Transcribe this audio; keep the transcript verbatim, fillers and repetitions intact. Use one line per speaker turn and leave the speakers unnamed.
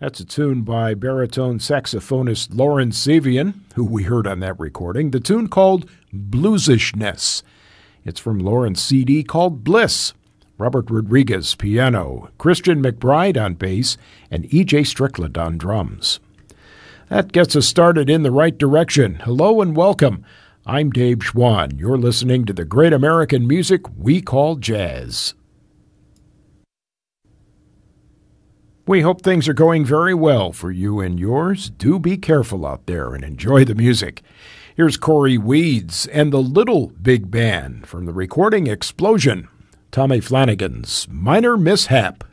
That's a tune by baritone saxophonist Lauren Savian, who we heard on that recording. The tune called Bluesishness. It's from Lauren's C D called Bliss. Robert Rodriguez, piano, Christian McBride on bass, and E J Strickland on drums. That gets us started in the right direction. Hello and welcome. I'm Dave Schwann. You're listening to the great American music we call jazz. We hope things are going very well for you and yours. Do be careful out there and enjoy the music. Here's Corey Weeds and the Little Big Band from the recording Explosion, Tommy Flanagan's Minor Mishap.